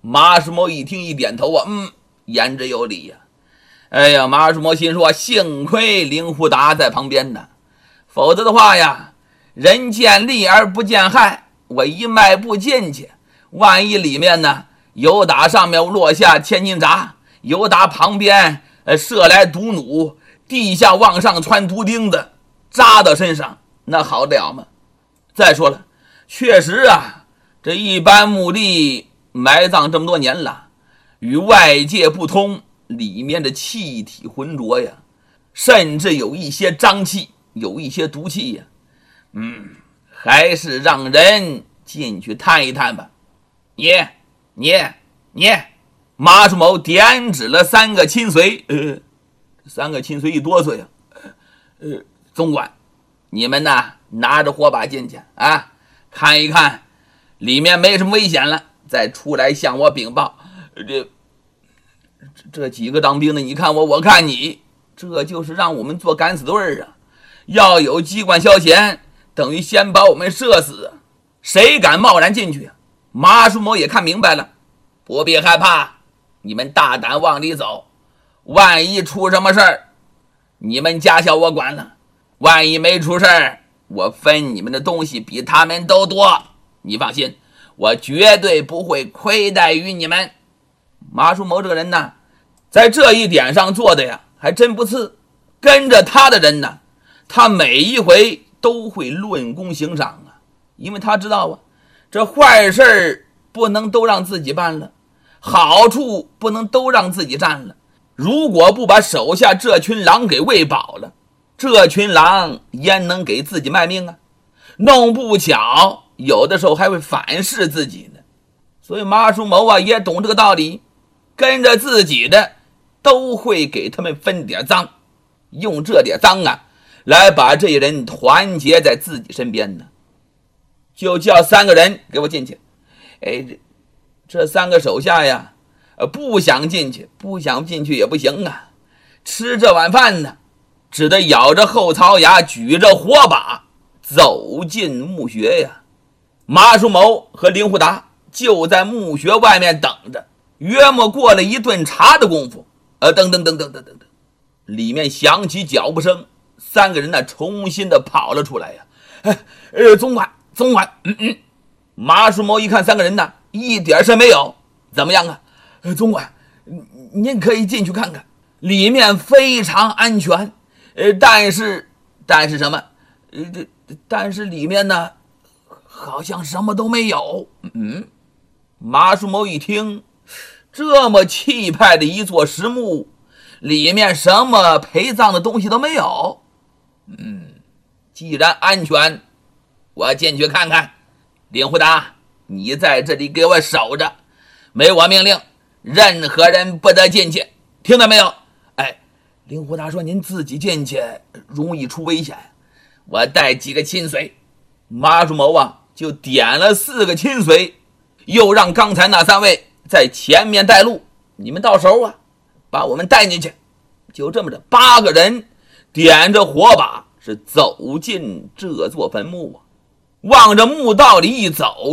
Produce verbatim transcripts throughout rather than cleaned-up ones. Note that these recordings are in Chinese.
马叔谋一听一点头啊，嗯，言之有理呀、啊。哎呀，马叔谋心说，幸亏令狐达在旁边呢，否则的话呀，人见利而不见害，我一迈步进去，万一里面呢有打上面落下千斤闸，有打旁边呃射来毒弩，地下往上穿毒钉子，扎到身上，那好了吗？再说了，确实啊，这一般墓地埋葬这么多年了，与外界不通，里面的气体浑浊呀，甚至有一些瘴气，有一些毒气呀。嗯，还是让人进去探一探吧。你你你马叔谋点指了三个亲随，呃，三个亲随一哆嗦呀，呃，总管，你们呢拿着火把进去啊，看一看里面没什么危险了，再出来向我禀报。这这几个当兵的，你看我，我看你，这就是让我们做敢死队啊！要有机关消遣，等于先把我们射死，谁敢贸然进去啊？马叔谋也看明白了，不必害怕，你们大胆往里走，万一出什么事儿，你们家小我管了，万一没出事儿，我分你们的东西比他们都多，你放心，我绝对不会亏待于你们。马叔谋这个人呢，在这一点上做的呀还真不次，跟着他的人呢，他每一回都会论功行赏啊，因为他知道啊，这坏事不能都让自己办了，好处不能都让自己占了，如果不把手下这群狼给喂饱了，这群狼焉能给自己卖命啊？弄不巧有的时候还会反噬自己呢。所以马叔谋啊也懂这个道理，跟着自己的都会给他们分点赃，用这点赃啊来把这些人团结在自己身边呢。就叫三个人给我进去。哎，这这三个手下呀，不想进去，不想进去也不行啊，吃这碗饭呢，只得咬着后槽牙，举着火把走进墓穴呀。马叔谋和令狐达就在墓穴外面等着，约莫过了一顿茶的功夫，呃，噔噔噔噔噔噔噔，里面响起脚步声，三个人呢重新的跑了出来呀。哎，呃，总管，总管，嗯嗯。马叔谋一看三个人呢，一点事没有，怎么样啊？呃，总管，您可以进去看看，里面非常安全。呃，但是，但是什么？呃，这但是里面呢，好像什么都没有。嗯，马叔谋一听，这么气派的一座石墓，里面什么陪葬的东西都没有。嗯，既然安全，我进去看看。令狐达，你在这里给我守着，没我命令，任何人不得进去，听到没有？哎，令狐达说您自己进去容易出危险，我带几个亲随。马叔谋啊就点了四个亲随，又让刚才那三位在前面带路，你们到时候啊把我们带进去。就这么着，八个人点着火把是走进这座坟墓啊，往着墓道里一走，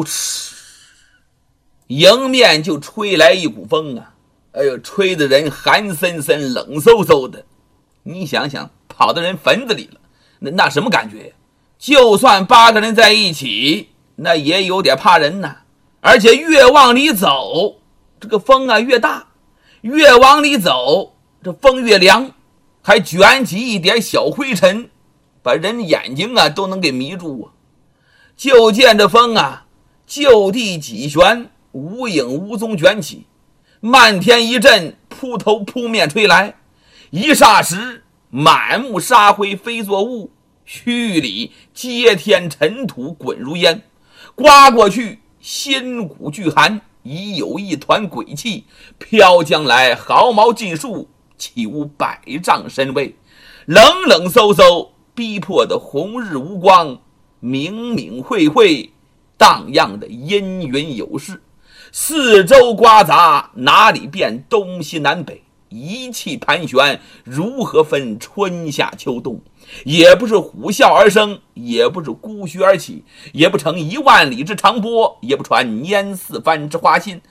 迎面就吹来一股风啊，哎呦，吹的人寒森森冷飕飕的。你想想，跑到人坟子里了，那那什么感觉呀？就算八个人在一起，那也有点怕人呐。而且越往里走，这个风啊越大，越往里走，这风越凉，还卷起一点小灰尘，把人眼睛啊都能给迷住啊。就见这风啊就地几旋，无影无踪卷起，漫天一阵，扑头扑面吹来，一霎时满目沙灰飞作雾，虚里接天尘土滚如烟，刮过去心骨俱寒，已有一团鬼气飘将来，毫毛尽数，岂无百丈深微，冷冷飕飕，逼迫的红日无光，明明晦晦，荡漾的阴云有事，四周刮杂，哪里辨东西南北，一气盘旋，如何分春夏秋冬？也不是虎啸而生，也不是孤墟而起，也不成一万里之长波，也不传年四番之花信，